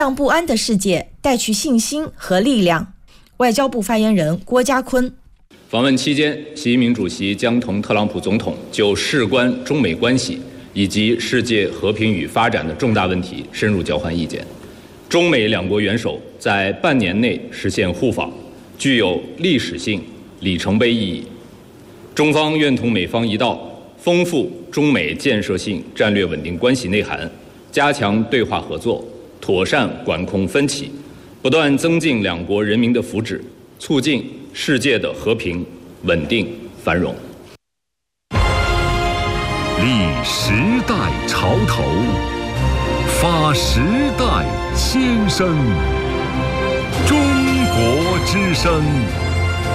让不安的世界带去信心和力量。外交部发言人郭家坤。 访问期间，习近平主席将同特朗普总统就事关中美关系以及世界和平与发展的重大问题深入交换意见。中美两国元首在半年内实现互访，具有历史性、里程碑意义。中方愿同美方一道，丰富中美建设性战略稳定关系内涵，加强对话合作，妥善管控分歧，不断增进两国人民的福祉，促进世界的和平、稳定、繁荣。 立时代潮头，发时代先声。中国之声。